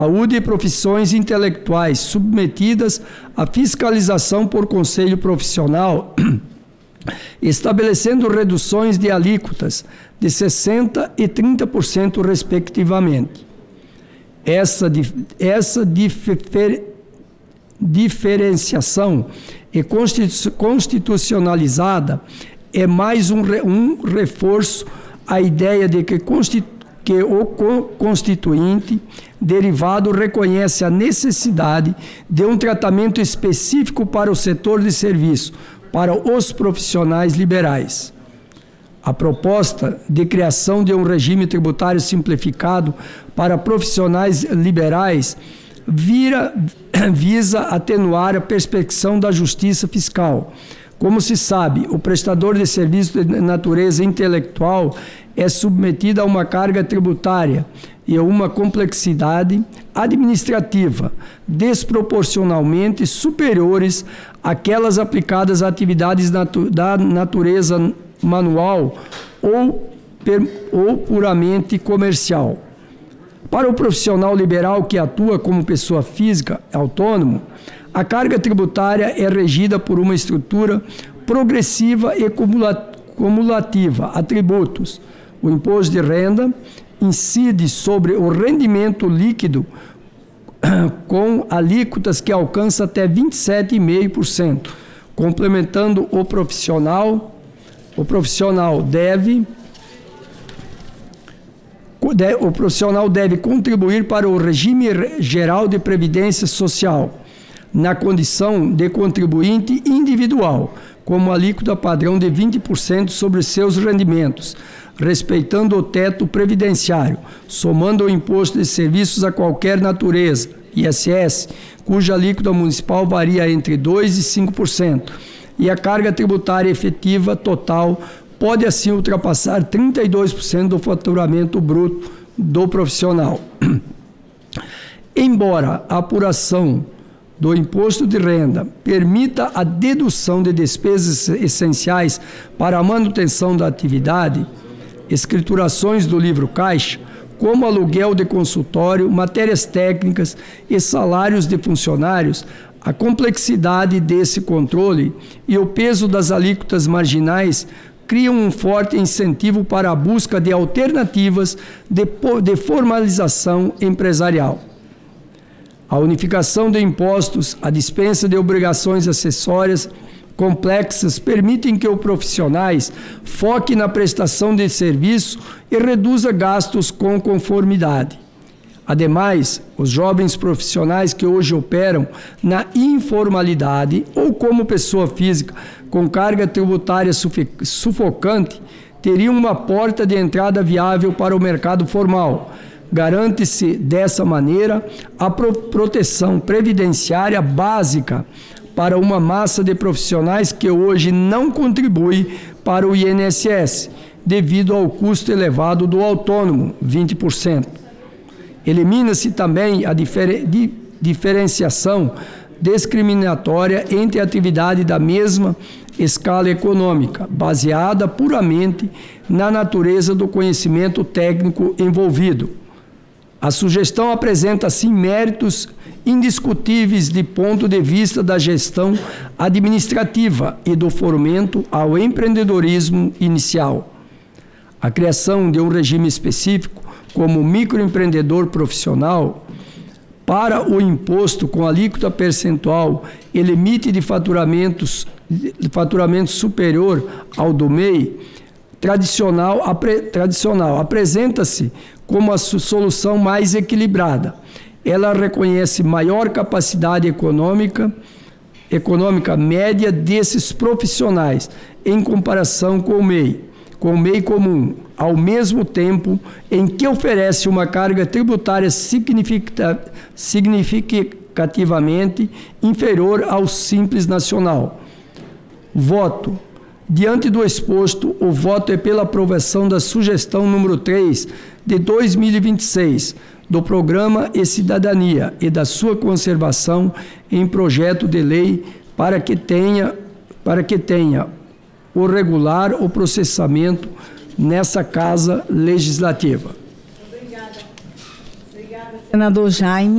saúde e profissões intelectuais submetidas à fiscalização por conselho profissional, estabelecendo reduções de alíquotas de 60% e 30%, respectivamente. Essa diferenciação e constitucionalizada é mais um reforço à ideia de que o Constituinte derivado reconhece a necessidade de um tratamento específico para o setor de serviço, para os profissionais liberais. A proposta de criação de um regime tributário simplificado para profissionais liberais visa atenuar a persecução da justiça fiscal. Como se sabe, o prestador de serviço de natureza intelectual é submetido a uma carga tributária e a uma complexidade administrativa desproporcionalmente superiores àquelas aplicadas a atividades da natureza manual ou puramente comercial. Para o profissional liberal que atua como pessoa física autônomo, a carga tributária é regida por uma estrutura progressiva e cumulativa a tributos. O imposto de renda incide sobre o rendimento líquido com alíquotas que alcançam até 27,5%. Complementando o profissional deve contribuir para o regime geral de previdência social, na condição de contribuinte individual, como alíquota padrão de 20% sobre seus rendimentos, respeitando o teto previdenciário, somando o imposto de serviços a qualquer natureza, ISS, cuja alíquota municipal varia entre 2% e 5%, e a carga tributária efetiva total pode assim ultrapassar 32% do faturamento bruto do profissional. Embora a apuração do imposto de renda permita a dedução de despesas essenciais para a manutenção da atividade, escriturações do livro caixa, como aluguel de consultório, matérias técnicas e salários de funcionários, a complexidade desse controle e o peso das alíquotas marginais criam um forte incentivo para a busca de alternativas de formalização empresarial. A unificação de impostos, a dispensa de obrigações acessórias complexas permitem que os profissionais foquem na prestação de serviço e reduza gastos com conformidade. Ademais, os jovens profissionais que hoje operam na informalidade ou como pessoa física com carga tributária sufocante teriam uma porta de entrada viável para o mercado formal. Garante-se, dessa maneira, a proteção previdenciária básica para uma massa de profissionais que hoje não contribui para o INSS, devido ao custo elevado do autônomo, 20%. Elimina-se também a diferenciação discriminatória entre a atividade da mesma escala econômica, baseada puramente na natureza do conhecimento técnico envolvido. A sugestão apresenta, assim, méritos indiscutíveis de ponto de vista da gestão administrativa e do fomento ao empreendedorismo inicial. A criação de um regime específico, como microempreendedor profissional, para o imposto com alíquota percentual e limite de faturamento superior ao do MEI, tradicional apresenta-se como a solução mais equilibrada. Ela reconhece maior capacidade econômica média desses profissionais em comparação com o MEI comum, ao mesmo tempo em que oferece uma carga tributária significativamente inferior ao Simples Nacional. Voto. Diante do exposto, o voto é pela aprovação da sugestão número 3 de 2026 do Programa e Cidadania e da sua conservação em projeto de lei para que tenha o regular o processamento nessa Casa Legislativa. Obrigada. Obrigada. Senador Jaime.